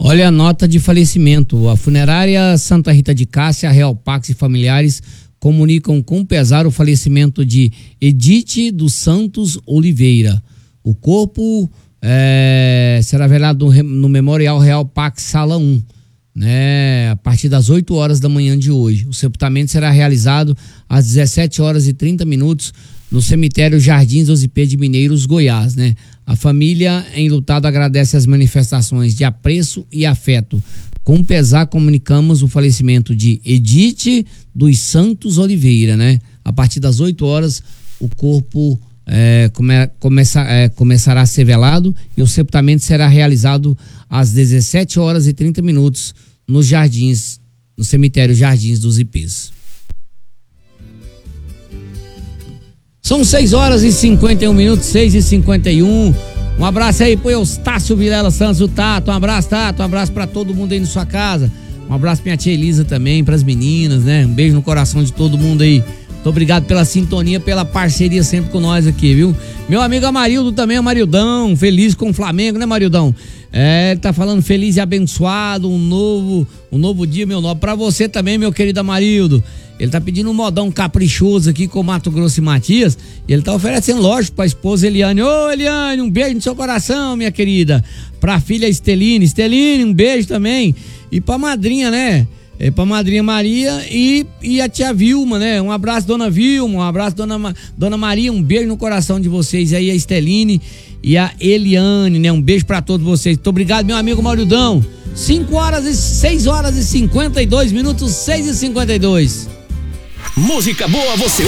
Olha a nota de falecimento. A funerária Santa Rita de Cássia, Real Pax e familiares comunicam com pesar o falecimento de Edith dos Santos Oliveira. O corpo será velado no Memorial Real Pax Sala 1, né, a partir das 8 horas da manhã de hoje. O sepultamento será realizado às 17 horas e 30 minutos no cemitério Jardins dos IP de Mineiros, Goiás, né? A família enlutada agradece as manifestações de apreço e afeto. Com pesar, comunicamos o falecimento de Edith dos Santos Oliveira, né? A partir das 8 horas, o corpo começará a ser velado e o sepultamento será realizado às 17 horas e 30 minutos nos Jardins, no cemitério Jardins dos IPs. São 6 horas e 51 minutos, 6h51. Um abraço aí pro Eustácio Vilela Santos, o Tato. Um abraço, Tato. Um abraço pra todo mundo aí na sua casa. Um abraço pra minha tia Elisa também, pras meninas, né? Um beijo no coração de todo mundo aí. Muito obrigado pela sintonia, pela parceria sempre com nós aqui, viu? Meu amigo Amarildo também, Amarildão, feliz com o Flamengo, né, Marildão? Ele tá falando feliz e abençoado, um novo dia, meu nobre. Pra você também, meu querido Amarildo. Ele tá pedindo um modão caprichoso aqui com Mato Grosso e Matias. E ele tá oferecendo, lógico, pra esposa Eliane. Ô, Eliane, um beijo no seu coração, minha querida. Pra filha Esteline, um beijo também. E pra madrinha, né? Pra madrinha Maria e a tia Vilma, né? Um abraço, dona Vilma, um abraço, dona Maria, um beijo no coração de vocês aí, a Esteline e a Eliane, né? Um beijo pra todos vocês. Muito obrigado, meu amigo Maurildão. 6 horas e 52 minutos, 6h52. Música boa você